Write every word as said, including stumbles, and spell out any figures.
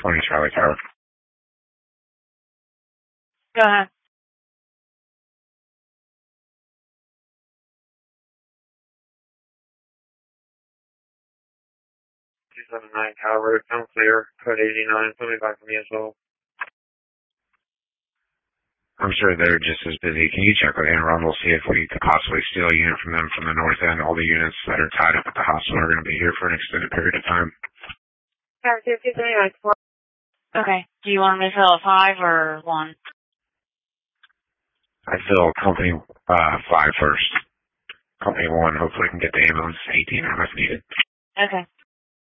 twenty Charlie Tower. Go ahead. two seven nine Tower Road, come clear, code eighty-nine, somebody back from me as well. I'm sure they're just as busy. Can you check with Anne Arundel, see if we could possibly steal a unit from them from the north end? All the units that are tied up at the hospital are going to be here for an extended period of time. Okay. Do you want me to fill a five or one? I fill company uh, five first. Company one, hopefully we can get the ambulance to eighteen if needed. Okay.